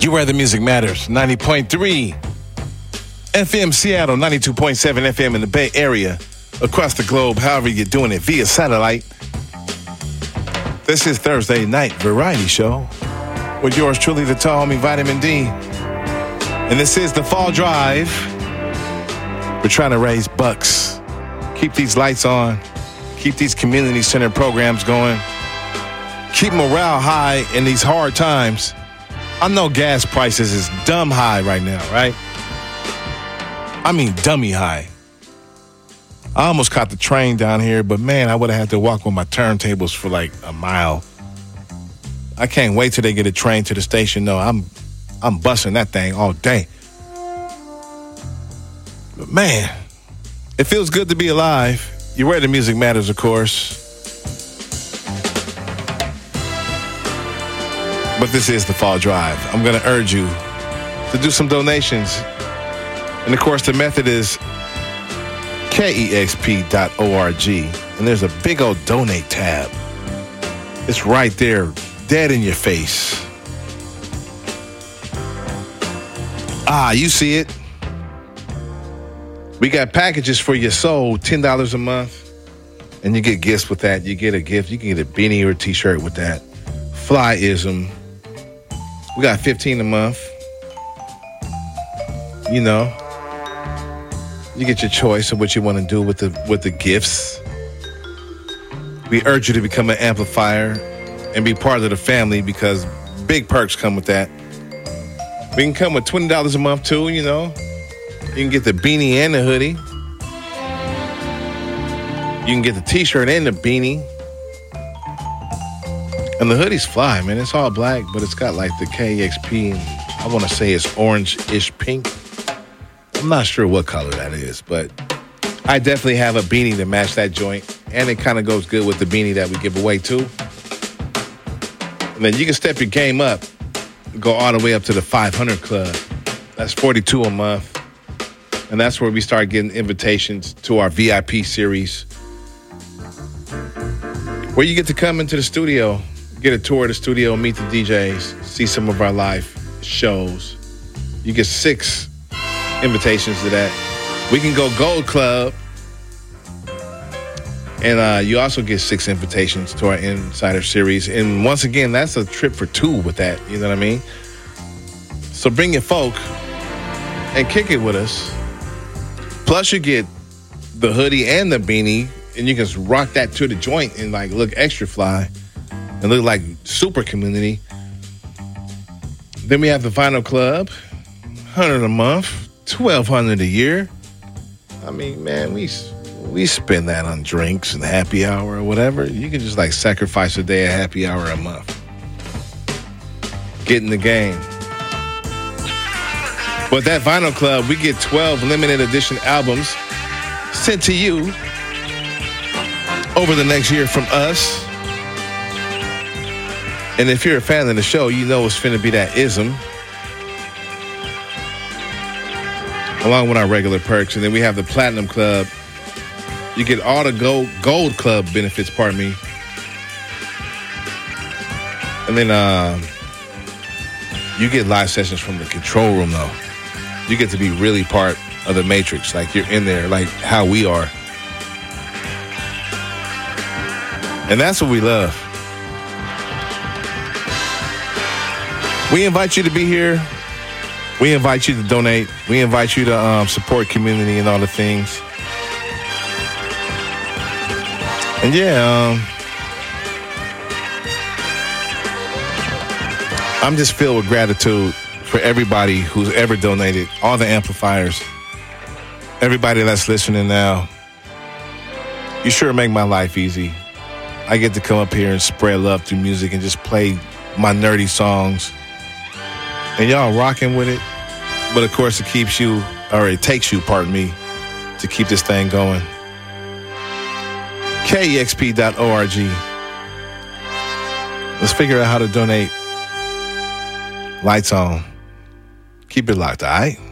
You where the music matters. 90.3 FM Seattle, 92.7 FM in the Bay Area. Across the globe, however you're doing it via satellite. This is Thursday Night Variety Show with yours truly, the tall homie Vitamin D. And this is the Fall Drive. We're trying to raise bucks. Keep these lights on. Keep these community-centered programs going. Keep morale high in these hard times. I know gas prices is dumb high right now, right? I mean dummy high. I almost caught the train down here, but man, I would have had to walk with my turntables for like a mile. I can't wait till they get a train to the station. No, I'm busting that thing all day. But man, it feels good to be alive. You're where the music matters, of course. But this is the Fall Drive. I'm going to urge you to do some donations. And of course, the method is KEXP.org. And there's a big old donate tab. It's right there, dead in your face. You see it. We got packages for your soul, $10 a month. And you get gifts with that. You get a gift. You can get a beanie or a t-shirt with that. Flyism. We got $15 a month. You know. You get your choice of what you want to do with the gifts. We urge you to become an amplifier and be part of the family because big perks come with that. We can come with $20 a month too, you know. You can get the beanie and the hoodie. You can get the t-shirt and the beanie. And the hoodie's fly, man. It's all black, but it's got like the KEXP. And I want to say it's orange-ish pink. I'm not sure what color that is, but I definitely have a beanie to match that joint. And it kind of goes good with the beanie that we give away too. And then you can step your game up. Go all the way up to the 500 Club. That's $42 a month. And that's where we start getting invitations to our VIP series. Where you get to come into the studio, get a tour of the studio, meet the DJs, see some of our live shows. You get 6 invitations to that. We can go Gold Club. And you also get 6 invitations to our Insider Series. And once again, that's a trip for 2 with that. You know what I mean? So bring your folk and kick it with us. Plus, you get the hoodie and the beanie, and you can rock that to the joint and like look extra fly and look like super community. Then we have the Vinyl Club, $100 a month, $1,200 a year. I mean, man, we spend that on drinks and happy hour or whatever. You can just like sacrifice a day of happy hour a month. Get in the game. But that Vinyl Club, we get 12 limited edition albums sent to you over the next year from us. And if you're a fan of the show, you know it's finna be that ism. Along with our regular perks. And then we have the Platinum Club. You get all the Gold Club benefits, pardon me. And then you get live sessions from the control room, though. You get to be really part of the Matrix. Like, you're in there, like how we are. And that's what we love. We invite you to be here. We invite you to donate. We invite you to support community and all the things. And yeah, I'm just filled with gratitude for everybody who's ever donated, all the amplifiers, everybody that's listening now. You sure make my life easy. I get to come up here and spread love through music and just play my nerdy songs. And y'all rocking with it. But of course, it takes you, pardon me, to keep this thing going. KEXP.org. Let's figure out how to donate. Lights on. Keep it locked, all right?